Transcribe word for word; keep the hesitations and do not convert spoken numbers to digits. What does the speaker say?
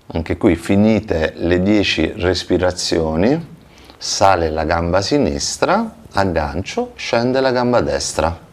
Anche qui finite le dieci respirazioni, sale la gamba sinistra, aggancio, scende la gamba destra.